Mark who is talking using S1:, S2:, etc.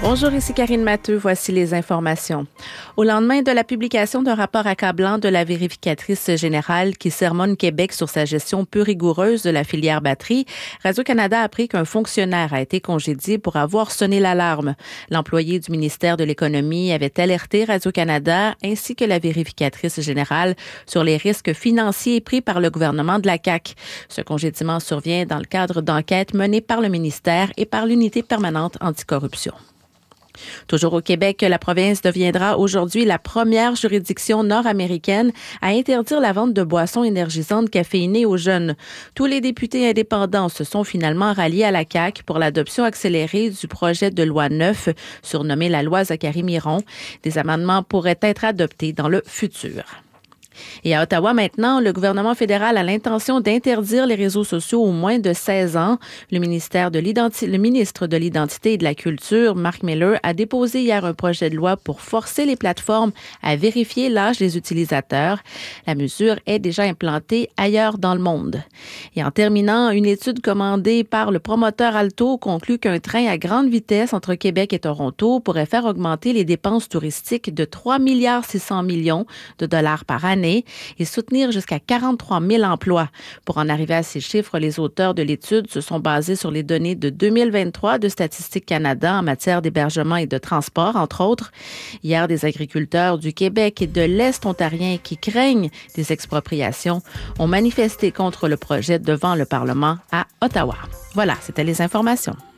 S1: Bonjour, ici Karine Matteux. Voici les informations. Au lendemain de la publication d'un rapport accablant de la vérificatrice générale qui sermonne Québec sur sa gestion peu rigoureuse de la filière batterie, Radio-Canada a appris qu'un fonctionnaire a été congédié pour avoir sonné l'alarme. L'employé du ministère de l'Économie avait alerté Radio-Canada ainsi que la vérificatrice générale sur les risques financiers pris par le gouvernement de la CAQ. Ce congédiement survient dans le cadre d'enquêtes menées par le ministère et par l'unité permanente anticorruption. Toujours au Québec, la province deviendra aujourd'hui la première juridiction nord-américaine à interdire la vente de boissons énergisantes caféinées aux jeunes. Tous les députés indépendants se sont finalement ralliés à la CAQ pour l'adoption accélérée du projet de loi 9, surnommé la loi Zachary-Miron. Des amendements pourraient être adoptés dans le futur. Et à Ottawa maintenant, le gouvernement fédéral a l'intention d'interdire les réseaux sociaux aux moins de 16 ans. Le ministre de l'Identité et de la Culture, Mark Miller, a déposé hier un projet de loi pour forcer les plateformes à vérifier l'âge des utilisateurs. La mesure est déjà implantée ailleurs dans le monde. Et en terminant, une étude commandée par le promoteur Alto conclut qu'un train à grande vitesse entre Québec et Toronto pourrait faire augmenter les dépenses touristiques de 3,6 milliards de dollars par année et soutenir jusqu'à 43 000 emplois. Pour en arriver à ces chiffres, les auteurs de l'étude se sont basés sur les données de 2023 de Statistique Canada en matière d'hébergement et de transport, entre autres. Hier, des agriculteurs du Québec et de l'Est ontarien qui craignent des expropriations ont manifesté contre le projet devant le Parlement à Ottawa. Voilà, c'était les informations.